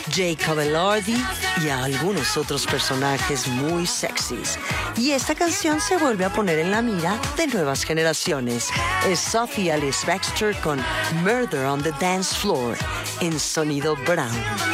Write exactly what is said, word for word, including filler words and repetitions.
Jacob Elordi y a algunos otros personajes muy sexys. Y esta canción se vuelve a poner en la mira de nuevas generaciones. Es Sophie Alice Baxter con Murder on the Dance Floor en Sonido Brown.